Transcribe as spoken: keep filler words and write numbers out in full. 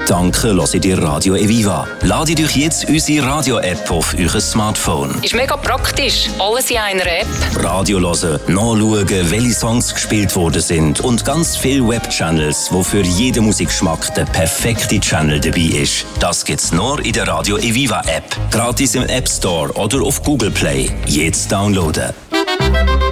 Danke, hört ihr Radio Eviva. Ladet euch jetzt unsere Radio-App auf euer Smartphone. Ist mega praktisch. Alles in einer App. Radio hören, nachschauen, welche Songs gespielt worden sind und ganz viele Webchannels, wo für jeden Musikgeschmack der perfekte Channel dabei ist. Das gibt's nur in der Radio Eviva App. Gratis im App Store oder auf Google Play. Jetzt downloaden.